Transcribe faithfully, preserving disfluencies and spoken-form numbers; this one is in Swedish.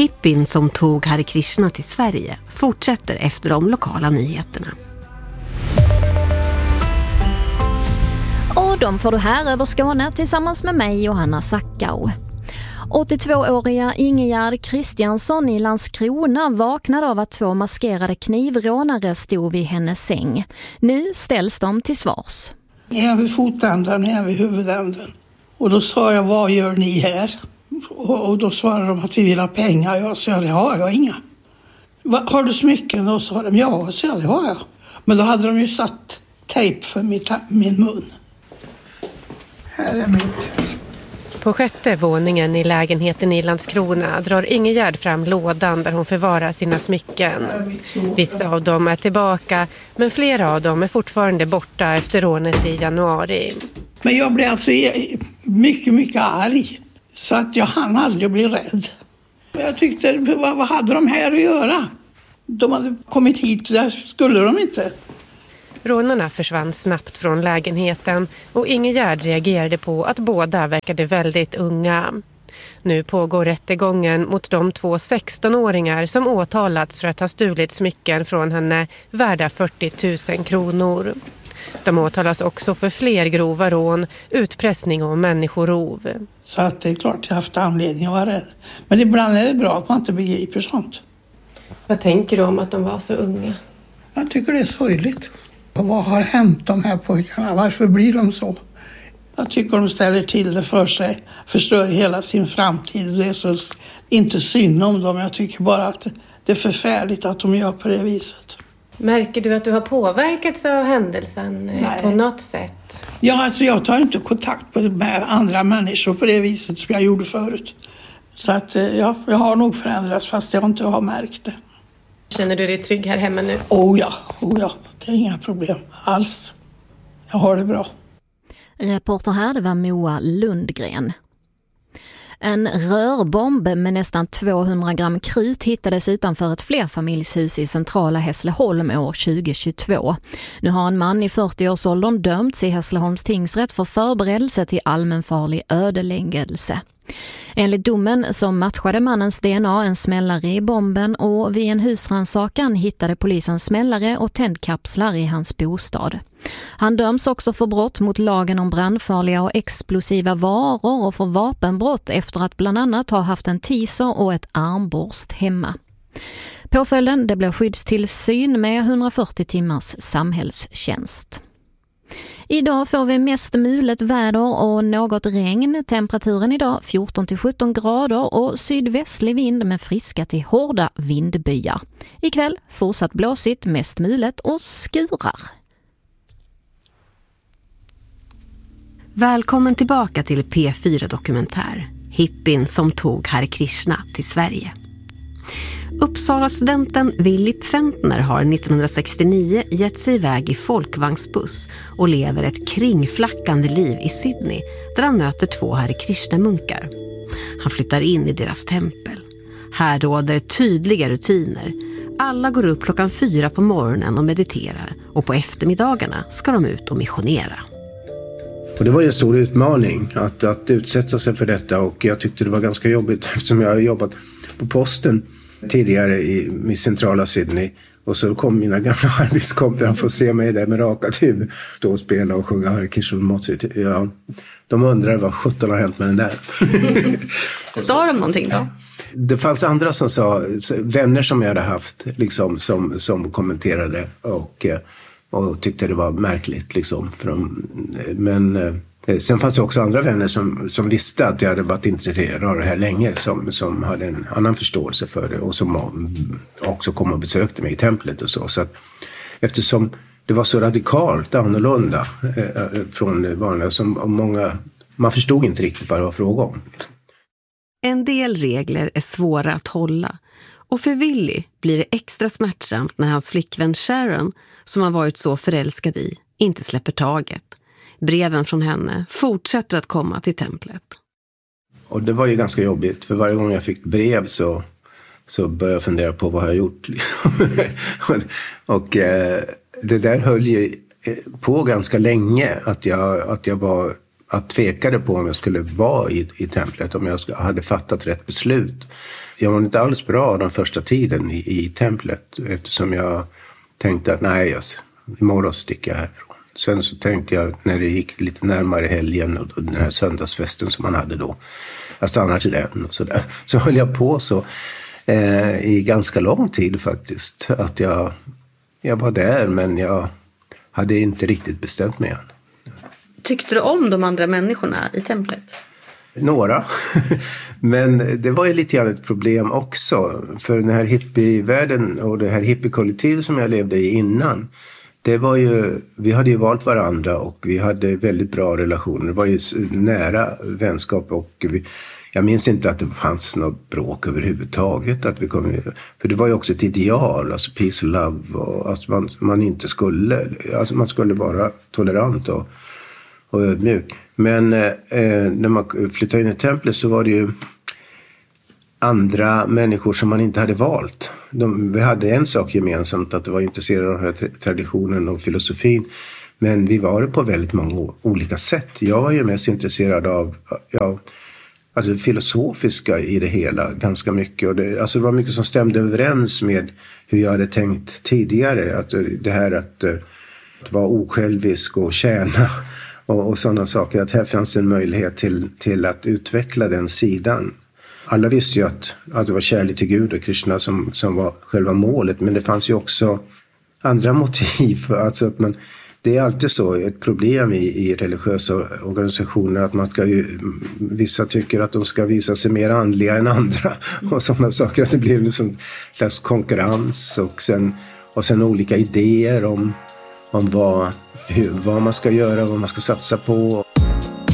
Hippin som tog Hare Krishna till Sverige fortsätter efter de lokala nyheterna. Och de får du här över Skåne tillsammans med mig, Johanna Sackau. åttiotvååriga Ingegärd Kristiansson i Landskrona vaknade av att två maskerade knivrånare stod vid hennes säng. Nu ställs de till svars. En vid fotändan, en vid huvudänden. Och då sa jag, vad gör ni här? Och, och då svarade de att vi vill ha pengar. Jag sa, det har jag inga. Va, har du smycken? Och sa de, ja, så det har jag. Men då hade de ju satt tejp för mitt, min mun. Här är mitt. På sjätte våningen i lägenheten i Landskrona drar Ingegärd fram lådan där hon förvarar sina smycken. Vissa av dem är tillbaka, men flera av dem är fortfarande borta efter rånet i januari. Men jag blev alltså mycket, mycket arg. Så att jag hann aldrig bli rädd. Jag tyckte, vad, vad hade de här att göra? De hade kommit hit, där skulle de inte. Rånarna försvann snabbt från lägenheten och Ingegärd reagerade på att båda verkade väldigt unga. Nu pågår rättegången mot de två sextonåringar som åtalats för att ha stulit smycken från henne värda fyrtio tusen kronor. De åtalas också för fler grova rån, utpressning och människorov. Så att det är klart jag har haft anledning att vara rädd. Men ibland är det bra att man inte begriper sånt. Vad tänker du om att de var så unga? Jag tycker det är sorgligt. Och vad har hänt de här pojkarna? Varför blir de så? Jag tycker de ställer till det för sig. Förstör hela sin framtid. Det är så inte synd om dem. Jag tycker bara att det är förfärligt att de gör på det viset. Märker du att du har påverkats av händelsen Nej. på något sätt? Ja, alltså jag tar inte kontakt med andra människor på det viset som jag gjorde förut. Så att ja, jag har nog förändrats fast jag inte har märkt det. Känner du dig trygg här hemma nu? Oh ja, oh ja. Det är inga problem alls. Jag har det bra. Reporter här, det var Moa Lundgren. En rörbomb med nästan tvåhundra gram krut hittades utanför ett flerfamiljshus i centrala Hässleholm år tjugohundratjugotvå. Nu har en man i fyrtio-årsåldern dömts i Hässleholms tingsrätt för förberedelse till allmänfarlig ödeläggelse. Enligt domen så matchade mannens D N A en smällare i bomben och vid en husrannsakan hittade polisen smällare och tändkapslar i hans bostad. Han döms också för brott mot lagen om brandfarliga och explosiva varor och för vapenbrott efter att bland annat ha haft en teaser och ett armborst hemma. Påföljden det blev skyddstillsyn med hundrafyrtio timmars samhällstjänst. Idag får vi mest mulet väder och något regn. Temperaturen idag fjorton till sjutton grader och sydvästlig vind med friska till hårda vindbyar. Ikväll fortsatt blåsigt, mest mulet och skurar. Välkommen tillbaka till P fyra Dokumentär. Hippin som tog Hare Krishna till Sverige. Uppsala-studenten Willip Fentner har nittonhundrasextionio gett sig iväg i folkvagnsbuss och lever ett kringflackande liv i Sydney där han möter två Hare Krishna-munkar. Han flyttar in i deras tempel. Här råder tydliga rutiner. Alla går upp klockan fyra på morgonen och mediterar och på eftermiddagarna ska de ut och missionera. Och det var ju en stor utmaning att, att utsätta sig för detta och jag tyckte det var ganska jobbigt eftersom jag har jobbat på posten tidigare i, i centrala Sydney och så kom mina gamla arbetskompisar för att se mig där med rakat huvud stå och spela och sjunga Hare Krishna. Ja, de undrade vad sjutton har hänt med den där. Sa de någonting då? Det fanns andra som sa, vänner som jag hade haft liksom, som, som kommenterade och, och tyckte det var märkligt liksom, för de, men sen fanns det också andra vänner som, som visste att jag hade varit intresserad av det här länge som, som hade en annan förståelse för det och som också kom och besökte mig i templet och så. Så att, eftersom det var så radikalt annorlunda eh, från det vanliga som många, man förstod inte riktigt vad det var fråga om. En del regler är svåra att hålla och för Willy blir det extra smärtsamt när hans flickvän Sharon, som han varit så förälskad i, inte släpper taget. Breven från henne fortsätter att komma till templet. Och det var ju ganska jobbigt, för varje gång jag fick brev så, så började jag fundera på vad jag har gjort. och eh, det där höll ju på ganska länge, att jag, att jag var jag tvekade på om jag skulle vara i, i templet, om jag hade fattat rätt beslut. Jag var inte alls bra den första tiden i, i templet, eftersom jag tänkte att nej, jag, imorgon sticker jag härifrån. Sen så tänkte jag, när det gick lite närmare helgen och den här söndagsfesten som man hade då, jag stannar till den och sådär. Så höll jag på så eh, i ganska lång tid faktiskt, att jag, jag var där, men jag hade inte riktigt bestämt mig än. Tyckte du om de andra människorna i templet? Några. Men det var ju lite grann ett problem också. För den här hippievärlden och det här hippiekollektivet som jag levde i innan, det var ju, vi hade ju valt varandra och vi hade väldigt bra relationer. Det var ju nära vänskap och vi, jag minns inte att det fanns något bråk överhuvudtaget. Att vi kom, för det var ju också ett ideal, alltså peace och love. Och, alltså man, man inte skulle, alltså man skulle vara tolerant och, och ödmjuk. Men eh, när man flyttade in i templet så var det ju andra människor som man inte hade valt. De, vi hade en sak gemensamt, att det var intresserade av den här traditionen och filosofin. Men vi var det på väldigt många olika sätt. Jag var ju mest intresserad av ja, alltså filosofiska i det hela ganska mycket. Och det, alltså det var mycket som stämde överens med hur jag hade tänkt tidigare. Att det här att, att vara osjälvisk och tjäna och, och sådana saker. Att här fanns en möjlighet till, till att utveckla den sidan. Alla visste ju att, att det var kärlek till Gud och Krishna som, som var själva målet. Men det fanns ju också andra motiv. Alltså att man, det är alltid så ett problem i, i religiösa organisationer att man ska ju, vissa tycker att de ska visa sig mer andliga än andra. Och sådana saker, att det blir en sån slags konkurrens och sen, och sen olika idéer om, om vad, hur, vad man ska göra, vad man ska satsa på.